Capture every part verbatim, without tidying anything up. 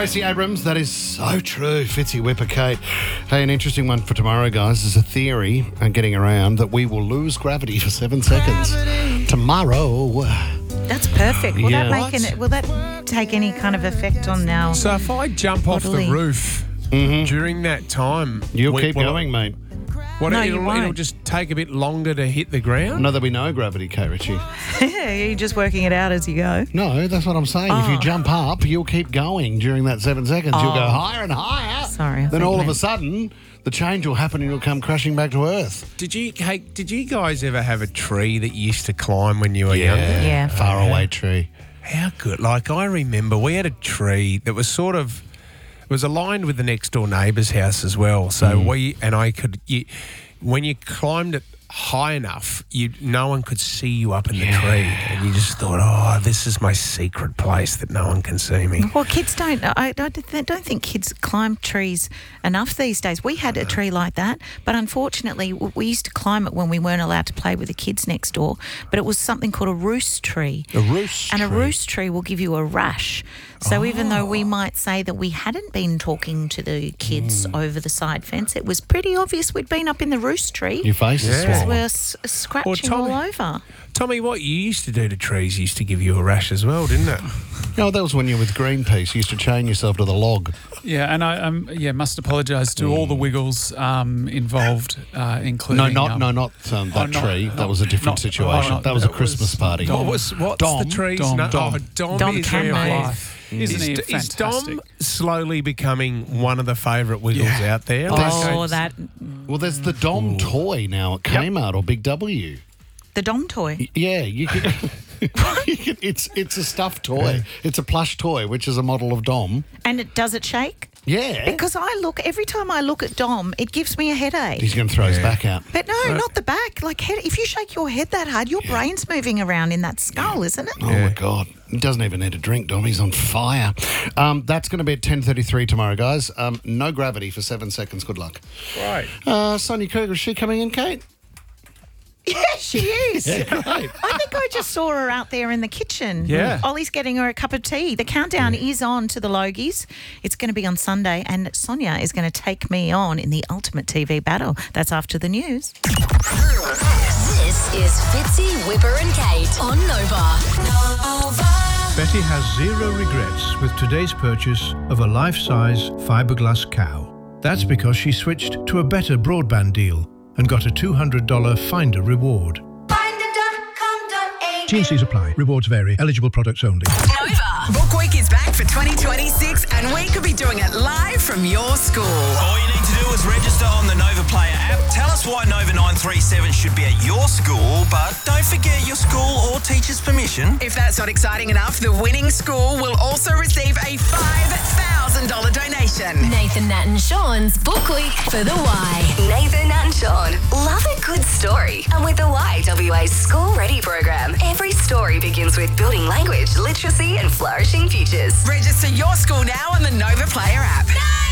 Stacey Abrams, that is so true. Fitzy Whipper Kate. Hey, an interesting one for tomorrow, guys. There's a theory uh, getting around that we will lose gravity for seven seconds tomorrow. That's perfect. Will Yeah. that make an, will that take any kind of effect on now? So if I jump off Bodily. the roof Mm-hmm. during that time, You'll we- keep well, going, mate. What, No, it'll, you won't. it'll just take a bit longer to hit the ground? No, there'll be no gravity, Kate Ritchie. You're just working it out as you go. No, that's what I'm saying. If you Oh. jump up, you'll keep going during that seven seconds. You'll go Oh. higher and higher. Sorry, I Then thought all you of a meant- sudden, the change will happen and you'll come crashing back to Earth. Did you hey, did you guys ever have a tree that you used to climb when you were younger? Yeah. Far away tree. How good. Like, I remember we had a tree that was sort of, it was aligned with the next door neighbour's house as well. So we, and I could, you, when you climbed it high enough, you no one could see you up in the tree. And you just thought, oh, this is my secret place that no one can see me. Well, kids don't. I, I don't think kids climb trees enough these days. We had a tree like that, but unfortunately, w- we used to climb it when we weren't allowed to play with the kids next door. But it was something called a roost tree. A roost And a tree. roost tree will give you a rash. So even though we might say that we hadn't been talking to the kids over the side fence, it was pretty obvious we'd been up in the roost tree. Your face is Yeah. swollen. We're s- scratching Tommy- all over. Tommy, what you used to do to trees used to give you a rash as well, didn't it? No, that was when you were with Greenpeace. You used to chain yourself to the log. Yeah, and I um, yeah must apologise to all the Wiggles um, involved, uh, including No, not um, no, not um, that oh, not- tree. that not- was a different not- situation. oh, not- that was a that Christmas was party. Dom. What was what's Dom. the trees? Dom, no, Dom. Oh, Dom, Dom is Cameron. very- Life. Isn't he Is, is Dom fantastic? slowly becoming one of the favourite Wiggles Yeah. out there? Oh, Like, that Well, there's the Dom toy now at Kmart or Big W. the Dom toy. Yeah, you can. you can it's it's a stuffed toy. It's a plush toy, which is a model of Dom. And it does it shake? Yeah. Because I look, every time I look at Dom, it gives me a headache. He's going to throw his back out. But no, not the back. Like, head, if you shake your head that hard, your brain's moving around in that skull, isn't it? Oh, my God. He doesn't even need a drink, Dom. He's on fire. Um, that's going to be at ten thirty-three tomorrow, guys. Um, no gravity for seven seconds. Good luck. Right. Uh, Sonia Kruger, is she coming in, Kate? Yeah, she is. Great. I think I just saw her out there in the kitchen. Yeah. Ollie's getting her a cup of tea. The countdown is on to the Logies. It's going to be on Sunday, and Sonia is going to take me on in the ultimate T V battle. That's after the news. This is Fitzy, Whipper and Kate on Nova. Betty has zero regrets with today's purchase of a life-size fiberglass cow. That's because she switched to a better broadband deal and got a two hundred dollars Finder reward. T and C's apply. Rewards vary. Eligible products only. Nova. Book Week is back for twenty twenty-six and we could be doing it live from your school. All you need to do is register on the Nova Player app. Tell us why Nova nine three seven should be at your school, but don't forget your school or teacher's permission. If that's not exciting enough, the winning school will also receive a five thousand dollars donation. Nathan, Nat and Sean's Book Week for the Y. Nathan, Nat and Sean love a good story. And with the Y W A School Ready program, every story begins with building language, literacy and flourishing futures. Register your school now on the Nova Player app.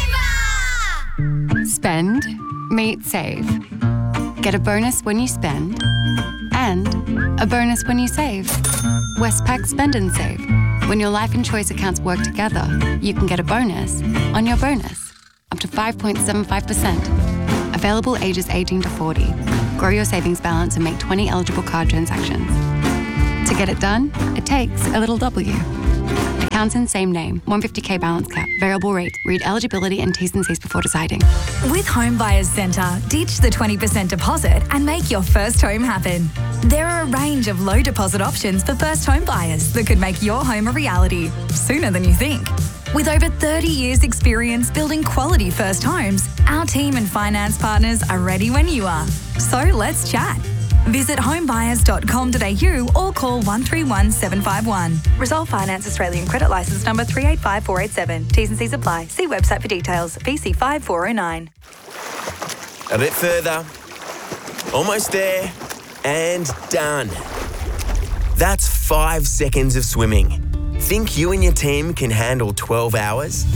Spend, meet, save. Get a bonus when you spend and a bonus when you save. Westpac Spend and Save. When your life and choice accounts work together, you can get a bonus on your bonus, up to five point seven five percent. Available ages eighteen to forty. Grow your savings balance and make twenty eligible card transactions. To get it done, it takes a little W. Accounts in same name, one hundred fifty K balance cap, variable rate. Read eligibility and T's and C's before deciding. With Home Buyers Centre, ditch the twenty percent deposit and make your first home happen. There are a range of low deposit options for first home buyers that could make your home a reality sooner than you think. With over thirty years experience building quality first homes, our team and finance partners are ready when you are. So let's chat. Visit homebuyers dot com dot a u or call one three one seven five one. Resolve Finance Australian Credit Licence number three eight five four eight seven. T's and C's apply. See website for details. V C five four oh nine. A bit further. Almost there. And done. That's five seconds of swimming. Think you and your team can handle twelve hours?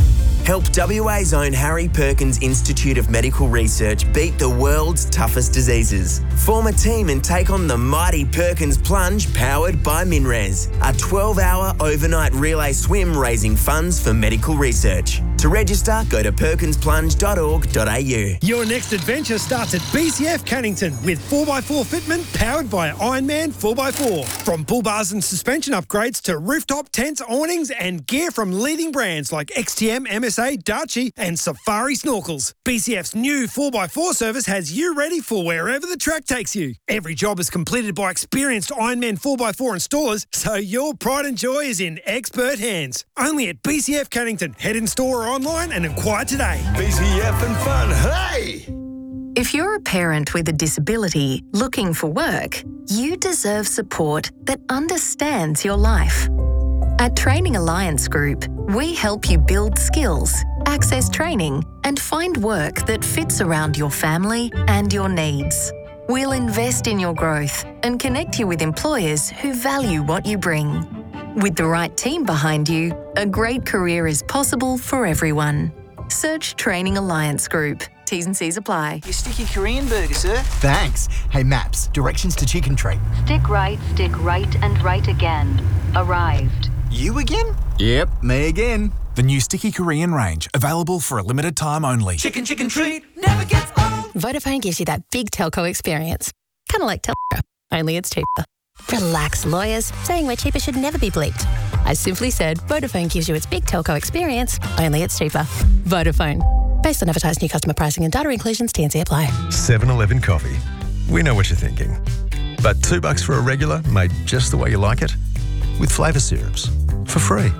Help W A's own Harry Perkins Institute of Medical Research beat the world's toughest diseases. Form a team and take on the mighty Perkins Plunge powered by MinRes, a twelve-hour overnight relay swim raising funds for medical research. To register, go to perkins plunge dot org dot a u. Your next adventure starts at B C F Cannington with four by four fitment powered by Ironman four by four. From pull bars and suspension upgrades to rooftop tents, awnings and gear from leading brands like X T M, M S A, Darchi and Safari Snorkels. B C F's new four by four service has you ready for wherever the track takes you. Every job is completed by experienced Ironman four by four installers, so your pride and joy is in expert hands. Only at B C F Cannington. Head in store or online and inquire today. B C F and fun, hey! If you're a parent with a disability looking for work, you deserve support that understands your life. At Training Alliance Group, we help you build skills, access training, and find work that fits around your family and your needs. We'll invest in your growth and connect you with employers who value what you bring. With the right team behind you, a great career is possible for everyone. Search Training Alliance Group. T's and C's apply. Your sticky Korean burger, sir. Thanks. Hey, Maps, directions to Chicken Treat. Stick right, stick right and right again. Arrived. You again? Yep, me again. The new Sticky Korean range, available for a limited time only. Chicken, chicken treat, never gets old. Vodafone gives you that big telco experience. Kind of like telco, only it's cheaper. Relax, lawyers. Saying we're cheaper should never be bleeped. I simply said Vodafone gives you its big telco experience, only it's cheaper. Vodafone. Based on advertised new customer pricing and data inclusions, T and C apply. seven eleven coffee. We know what you're thinking. But two bucks for a regular made just the way you like it? With flavour syrups. For free.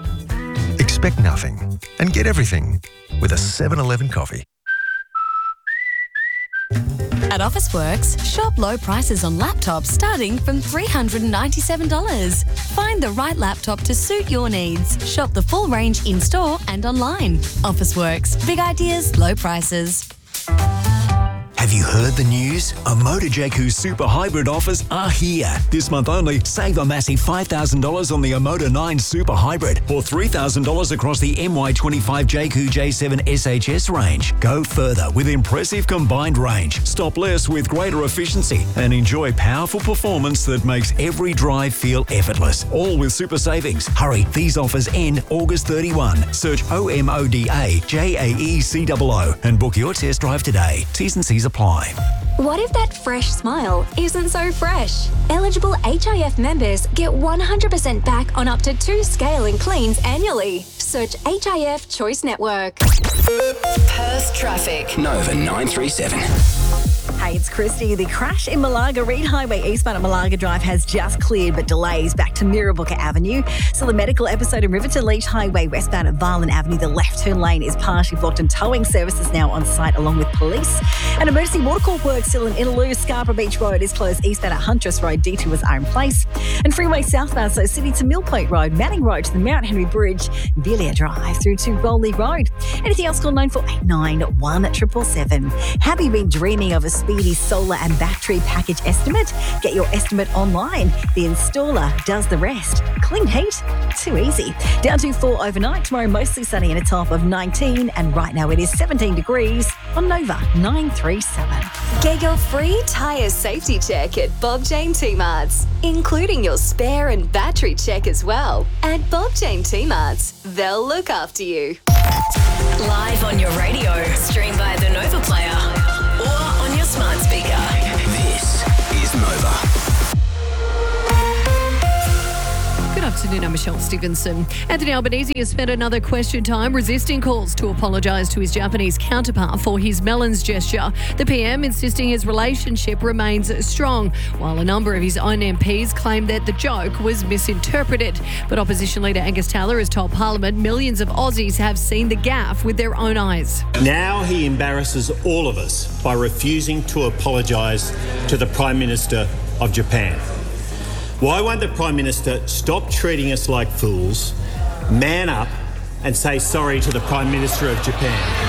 Expect nothing and get everything with a seven eleven coffee. At Officeworks, shop low prices on laptops starting from three hundred ninety-seven dollars. Find the right laptop to suit your needs. Shop the full range in-store and online. Officeworks. Big ideas, low prices. Have you heard the news? Omoda Jayco Super Hybrid offers are here. This month only, save a massive five thousand dollars on the Omoda nine Super Hybrid or three thousand dollars across the M Y twenty-five Jayco J seven S H S range. Go further with impressive combined range, stop less with greater efficiency, and enjoy powerful performance that makes every drive feel effortless. All with super savings. Hurry, these offers end August thirty-first. Search O M O D A J A E C O O and book your test drive today. T's and C's apply. What if that fresh smile isn't so fresh? Eligible H I F members get one hundred percent back on up to two scale and cleans annually. Search H I F Choice Network. Perth traffic. Nova nine three seven. Hey, it's Christy. The crash in Malaga Reed Highway eastbound at Malaga Drive has just cleared, but delays back to Mirrabooka Avenue. So the medical episode in Riverton Leach Highway westbound at Varlin Avenue, the left turn lane is partially blocked and towing services now on site along with police. An emergency water court work still in Innaloo. Scarborough Beach Road is closed eastbound at Huntress Road. Detours are in place. And freeway southbound, so City to Millpoint Road, Manning Road to the Mount Henry Bridge, Belia Drive through to Bowley Road. Anything else, call nine four eight nine, one seven seven seven. Have you been dreaming of a speedy solar and battery package estimate? Get your estimate online. The installer does the rest. Clean heat, too easy. Down to four overnight. Tomorrow mostly sunny and a top of nineteen. And right now it is seventeen degrees on Nova nine three seven. Get your free tyre safety check at Bob Jane T-Marts, including your spare and battery check as well. At Bob Jane T-Marts, they'll look after you. Live on your radio, stream via the Nova Player, or on your smart speaker. This is Nova. Good afternoon, I'm Michelle Stevenson. Anthony Albanese has spent another question time resisting calls to apologise to his Japanese counterpart for his melons gesture. The P M insisting his relationship remains strong, while a number of his own M Ps claim that the joke was misinterpreted. But opposition leader Angus Taylor has told Parliament millions of Aussies have seen the gaffe with their own eyes. Now he embarrasses all of us by refusing to apologise to the Prime Minister of Japan. Why won't the Prime Minister stop treating us like fools, man up and say sorry to the Prime Minister of Japan?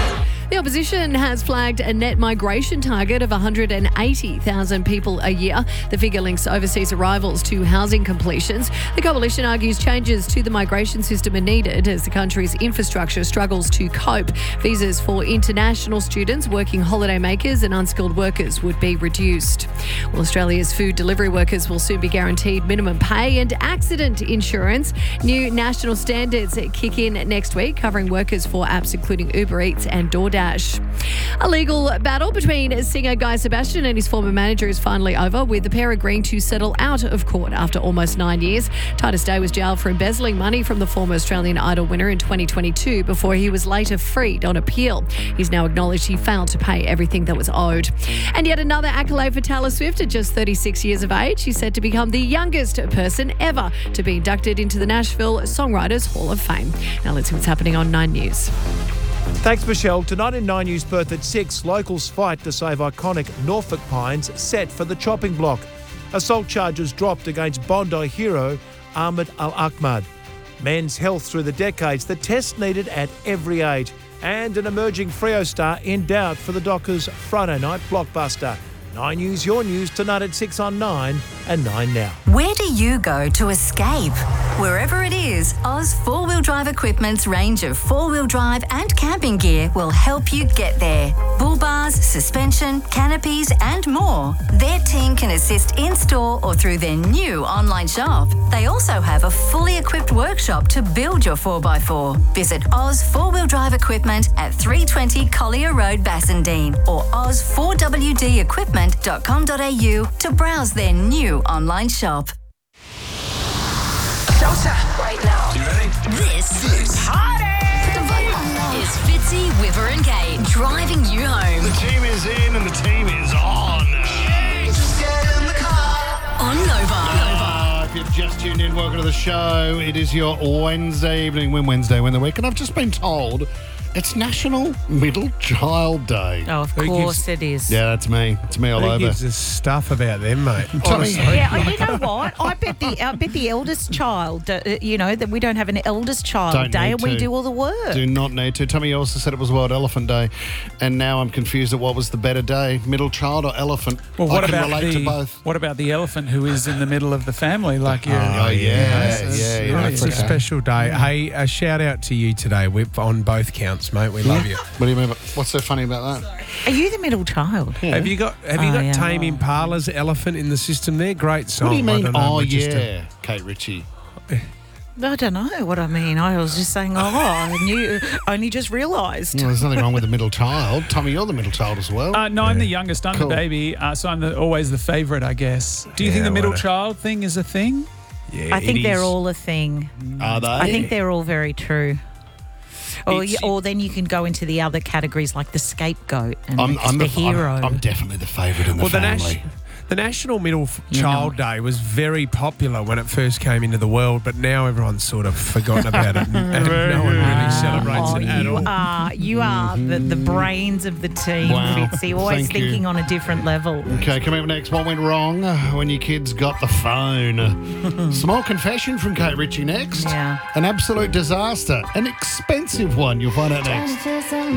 The opposition has flagged a net migration target of one hundred eighty thousand people a year. The figure links overseas arrivals to housing completions. The coalition argues changes to the migration system are needed as the country's infrastructure struggles to cope. Visas for international students, working holidaymakers and unskilled workers would be reduced. Well, Australia's food delivery workers will soon be guaranteed minimum pay and accident insurance. New national standards kick in next week, covering workers for apps including Uber Eats and DoorDash. A legal battle between singer Guy Sebastian and his former manager is finally over, with the pair agreeing to settle out of court after almost nine years. Titus Day was jailed for embezzling money from the former Australian Idol winner in twenty twenty-two before he was later freed on appeal. He's now acknowledged he failed to pay everything that was owed. And yet another accolade for Taylor Swift at just thirty-six years of age. She's said to become the youngest person ever to be inducted into the Nashville Songwriters Hall of Fame. Now let's see what's happening on Nine News. Thanks, Michelle. Tonight in Nine News Perth at six, locals fight to save iconic Norfolk pines set for the chopping block. Assault charges dropped against Bondi hero Ahmed Al-Ahmad. Men's health through the decades, the test needed at every age. And an emerging Freo star in doubt for the Dockers' Friday night blockbuster. Nine News, your news, tonight at six on Nine and Nine Now. Where do you go to escape? Wherever it is, Oz Four Wheel Drive Equipment's range of four-wheel drive and camping gear will help you get there. Bull bars, suspension, canopies and more. Their team can assist in-store or through their new online shop. They also have a fully equipped workshop to build your four by four. Visit Oz Four Wheel Drive Equipment at three twenty Collier Road, Bassendean, or oz four w d equipment dot com dot a u to browse their new online shop. Showtime right now. You ready? This, this. is Fitzy, Whipper and Kate driving you home. The team is in and the team is on. Just get in the car. On Nova. Uh, if you've just tuned in, welcome to the show. It is your Wednesday evening, Win Wednesday, Win the Week, and I've just been told it's National Middle Child Day. Oh, of Who course gives- it is. Yeah, that's me. It's me all Who over. gives us stuff about them, mate? Tommy. Yeah, you know what? I bet the I bet the eldest child, uh, you know, that we don't have an eldest child Don't day need and we to. do all the work. Do not need to. Tommy also said it was World Elephant Day, and now I'm confused at what was the better day, middle child or elephant. Well, what I can about relate the to both. what about the elephant who is in the middle of the family, like you? Oh, yeah, yeah, yeah. It's a special day. Hey, a shout out to you today, Whip, on both counts, mate. We love you. What do you mean? What's so funny about that? Are you the middle child? Yeah. Have you got Have you Oh, got yeah. Tame Impala's Elephant in the system there? Great song. What do you I mean? don't know, Oh but just a- yeah, Kate Ritchie. I don't know what I mean. I was just saying, oh, I knew, only just realised. Well, there's nothing wrong with the middle child. Tommy, you're the middle child as well. Uh, no, I'm the youngest. I'm Cool. the baby, uh, so I'm the, always the favourite, I guess. Do you Yeah, think the middle what a- child thing is a thing? Yeah, I think it they're is. all a thing. Are they? I think they're all very true. Or, It's- or then you can go into the other categories like the scapegoat and I'm, the, I'm the the hero. I'm, I'm definitely the favourite in the Well, the, family. Nash, the National Middle F- You Child Day was very popular when it first came into the world, but now everyone's sort of forgotten about it, and, and no one really celebrates Oh, it at you all. are you are the, the brains of the team, Wow. Fitzy. Always Thank you. thinking on a different level. Okay, coming up next, what went wrong when your kids got the phone? Small confession from Kate Ritchie next. Yeah. An absolute disaster. An expensive one. You'll find out next.